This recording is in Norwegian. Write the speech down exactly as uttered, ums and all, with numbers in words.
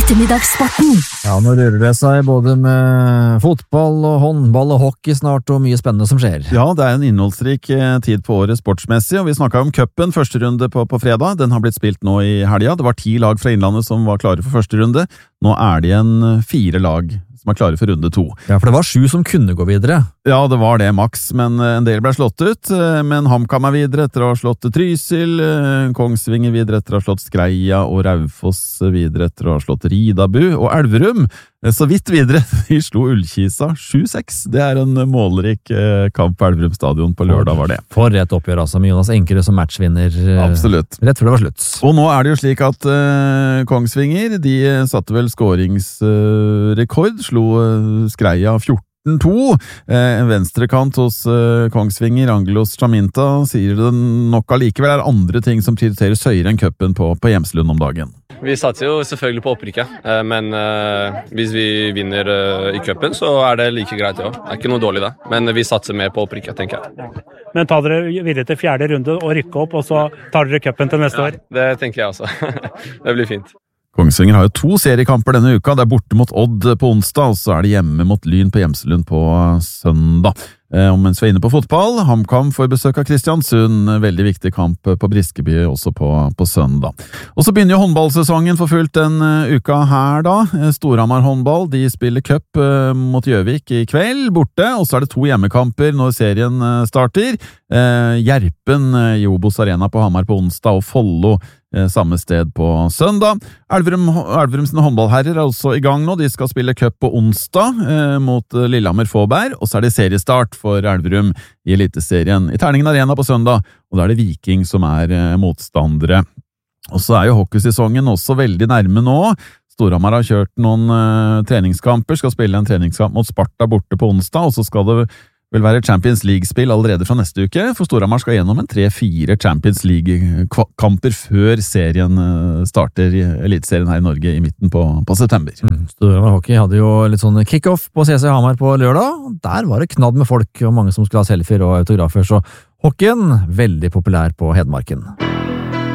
Ettermiddagssporten. Ja, nå rører det seg både med fotball og håndball og hockey snart, og mye spennende som skjer. Ja, det er en innholdsrik tid på året sportsmessig, og vi snakket om cupen, første runde på, på fredag. Den har blitt spilt nå i helga. Det var ti lag fra Innlandet som var klare for første runde. Nå er det igjen fire lag som er klare for runde to. Ja, for det var sju som kunne gå videre. Ja, det var det, maks, men en del ble slått ut. Men HamKam er videre etter å ha slått Trysil, Kongsvinger videre etter å ha slått Skreia, og Raufoss videre etter å ha slått Ridabu, og Elverum så vidt videre. De slo Ullkisa sju seks. Det er en målrik kamp på Elverum stadion på lørdag, var det. For et oppgjør, altså, med Jonas Enkere som matchvinner. Absolutt. Rett før det var slutt. Og nå er det jo slik at uh, Kongsvinger, de satte vel skåringsrekord, uh, slo uh, Skreia fjorten to. Eh, en venstrekant hos eh, Kongsvinger, Angelos Chaminta, sier det nok allikevel er andre ting som prioriteres høyere enn cupen på, på Hjemslund om dagen. Vi satser jo selvfølgelig på opprykket, eh, men eh, hvis vi vinner eh, i cupen, så er det like greit, ja. Det er ikke noe dårlig da, men vi satser mer på opprykket, tenker jeg. Men tar dere videre til fjerde runde og rykker opp, og så tar dere cupen til neste ja, år? Det tenker jeg også. Det blir fint. Kongsvinger har jo to seriekamper denne uka. Det er borte mot Odd på onsdag, og så er det hjemme mot Lyn på Hjemselund på søndag. Eh, og mens vi er inne på fotball, HamKam får besøk av Kristiansund. Veldig viktig kamp på Briskeby også på, på søndag. Og så begynner jo håndballsesongen for fullt den uh, uka her da. Storhamar håndball, de spiller cup uh, mot Gjøvik i kveld, borte. Og så er det to hjemmekamper når serien uh, starter. Uh, Gjerpen uh, i Obos Arena på Hamar på onsdag, og Follo samme sted på søndag. Elverum, Elverums håndballherrer er også i gang nå. De skal spille cup på onsdag eh, mot Lillehammer Fåberg, og så er det seriestart for Elverum i Eliteserien i Terningen Arena på søndag, og da er det Viking som er eh, motstandere. Og så er jo hockeysesongen også veldig nærme nå. Storhamar har kjørt noen eh, treningskamper, skal spille en treningskamp mot Sparta borte på onsdag, og så skal det vil være Champions League-spill allerede fra neste uke, for Storhamar skal gjennom en tre-fire Champions League-kamper før serien starter i Eliteserien her i Norge i midten på, på september. Mm. Storhamar Hockey hadde jo litt sånn kick-off på C C Hamar på lørdag. Der var det knadd med folk, og mange som skulle ha selfier og autografer, så hockeyen veldig populær på Hedmarken.